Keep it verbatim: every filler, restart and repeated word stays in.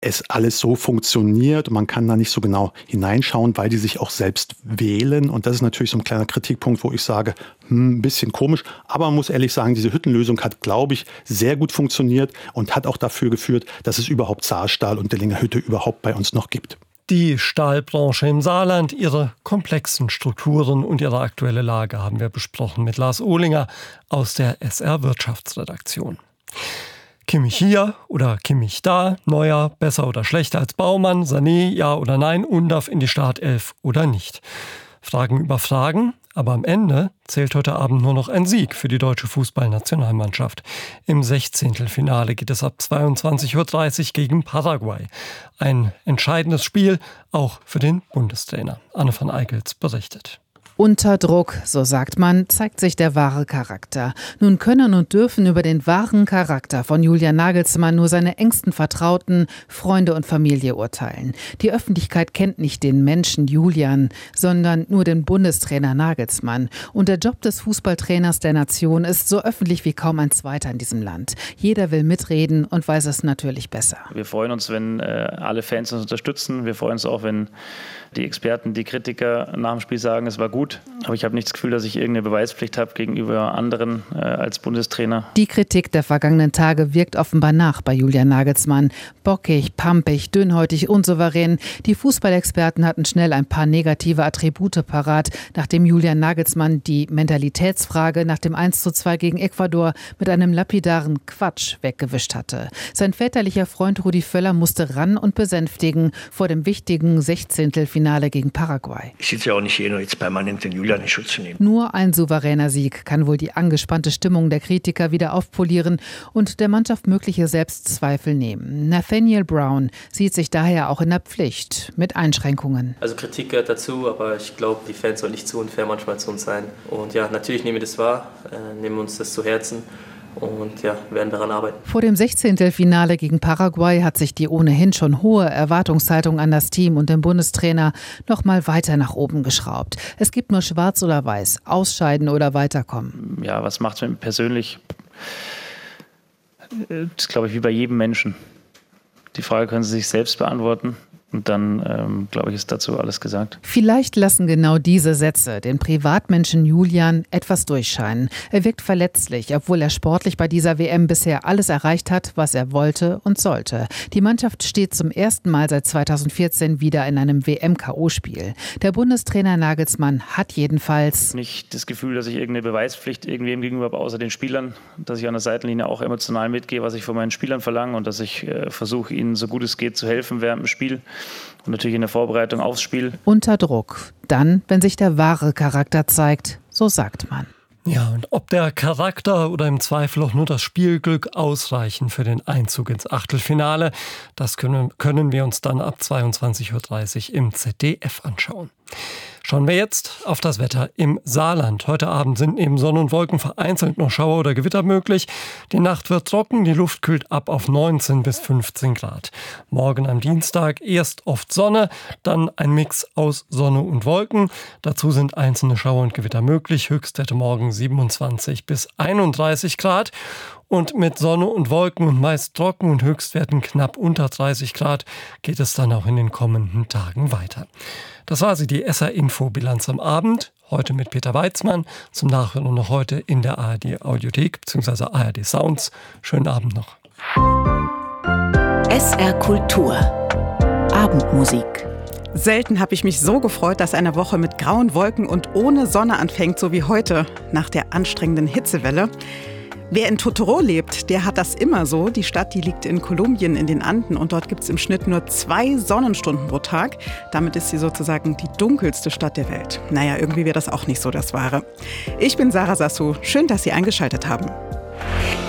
es alles so funktioniert. Man kann da nicht so genau hineinschauen, weil die sich auch selbst wählen. Und das ist natürlich so ein kleiner Kritikpunkt, wo ich sage, hm, ein bisschen komisch. Aber man muss ehrlich sagen, diese Hüttenlösung hat, glaube ich, sehr gut funktioniert und hat auch dafür geführt, dass es überhaupt Saarstahl und Dillinger Hütte überhaupt bei uns noch gibt. Die Stahlbranche im Saarland, ihre komplexen Strukturen und ihre aktuelle Lage haben wir besprochen mit Lars Ohlinger aus der S R Wirtschaftsredaktion. Kimmich hier oder Kimmich da, Neuer, besser oder schlechter als Baumann, Sané, ja oder nein, Undav in die Startelf oder nicht. Fragen über Fragen, aber am Ende zählt heute Abend nur noch ein Sieg für die deutsche Fußballnationalmannschaft. Im Sechzehntelfinale geht es ab zweiundzwanzig Uhr dreißig gegen Paraguay. Ein entscheidendes Spiel, auch für den Bundestrainer. Anne van Eickels berichtet. Unter Druck, so sagt man, zeigt sich der wahre Charakter. Nun können und dürfen über den wahren Charakter von Julian Nagelsmann nur seine engsten Vertrauten, Freunde und Familie urteilen. Die Öffentlichkeit kennt nicht den Menschen Julian, sondern nur den Bundestrainer Nagelsmann. Und der Job des Fußballtrainers der Nation ist so öffentlich wie kaum ein zweiter in diesem Land. Jeder will mitreden und weiß es natürlich besser. Wir freuen uns, wenn äh, alle Fans uns unterstützen. Wir freuen uns auch, wenn die Experten, die Kritiker nach dem Spiel sagen, es war gut. Aber ich habe nicht das Gefühl, dass ich irgendeine Beweispflicht habe gegenüber anderen äh, als Bundestrainer. Die Kritik der vergangenen Tage wirkt offenbar nach bei Julian Nagelsmann. Bockig, pampig, dünnhäutig, unsouverän. Die Fußballexperten hatten schnell ein paar negative Attribute parat, nachdem Julian Nagelsmann die Mentalitätsfrage nach dem eins zu zwei gegen Ecuador mit einem lapidaren Quatsch weggewischt hatte. Sein väterlicher Freund Rudi Völler musste ran und besänftigen vor dem wichtigen Sechzehntelfinale gegen Paraguay. Ich sitze ja auch nicht hier, nur jetzt permanent den Julian in Schutz zu nehmen. Nur ein souveräner Sieg kann wohl die angespannte Stimmung der Kritiker wieder aufpolieren und der Mannschaft mögliche Selbstzweifel nehmen. Nathaniel Brown sieht sich daher auch in der Pflicht, mit Einschränkungen. Also Kritik gehört dazu, aber ich glaube, die Fans sollen nicht zu unfair manchmal zu uns sein. Und ja, natürlich nehmen wir das wahr, äh, nehmen uns das zu Herzen. Und ja, werden daran arbeiten. Vor dem Sechzehntelfinale gegen Paraguay hat sich die ohnehin schon hohe Erwartungshaltung an das Team und den Bundestrainer noch mal weiter nach oben geschraubt. Es gibt nur schwarz oder weiß, ausscheiden oder weiterkommen. Ja, was macht es mit mir persönlich? Das ist, glaube ich, wie bei jedem Menschen. Die Frage können Sie sich selbst beantworten. Und dann, ähm, glaube ich, ist dazu alles gesagt. Vielleicht lassen genau diese Sätze den Privatmenschen Julian etwas durchscheinen. Er wirkt verletzlich, obwohl er sportlich bei dieser W M bisher alles erreicht hat, was er wollte und sollte. Die Mannschaft steht zum ersten Mal seit zweitausendvierzehn wieder in einem W M-K O-Spiel. Der Bundestrainer Nagelsmann hat jedenfalls nicht das Gefühl, dass ich irgendeine Beweispflicht irgendwem gegenüber habe, außer den Spielern. Dass ich an der Seitenlinie auch emotional mitgehe, was ich von meinen Spielern verlange und dass ich äh, versuche, ihnen so gut es geht zu helfen während dem Spiel. Und natürlich in der Vorbereitung aufs Spiel. Unter Druck. Dann, wenn sich der wahre Charakter zeigt, so sagt man. Ja, und ob der Charakter oder im Zweifel auch nur das Spielglück ausreichen für den Einzug ins Achtelfinale, das können, können wir uns dann ab zweiundzwanzig Uhr dreißig im Z D F anschauen. Schauen wir jetzt auf das Wetter im Saarland. Heute Abend sind neben Sonne und Wolken vereinzelt noch Schauer oder Gewitter möglich. Die Nacht wird trocken, die Luft kühlt ab auf neunzehn bis fünfzehn Grad. Morgen am Dienstag erst oft Sonne, dann ein Mix aus Sonne und Wolken. Dazu sind einzelne Schauer und Gewitter möglich. Höchstwerte morgen siebenundzwanzig bis einunddreißig Grad. Und mit Sonne und Wolken und meist trocken und Höchstwerten knapp unter dreißig Grad geht es dann auch in den kommenden Tagen weiter. Das war sie, die S R-Info-Bilanz am Abend. Heute mit Peter Weitzmann. Zum Nachhören noch heute in der A R D-Audiothek bzw. A R D Sounds. Schönen Abend noch. S R Kultur. Abendmusik. Selten habe ich mich so gefreut, dass eine Woche mit grauen Wolken und ohne Sonne anfängt, so wie heute, nach der anstrengenden Hitzewelle. Wer in Totoro lebt, der hat das immer so. Die Stadt, die liegt in Kolumbien in den Anden und dort gibt es im Schnitt nur zwei Sonnenstunden pro Tag. Damit ist sie sozusagen die dunkelste Stadt der Welt. Naja, irgendwie wäre das auch nicht so das Wahre. Ich bin Sarah Sassou. Schön, dass Sie eingeschaltet haben.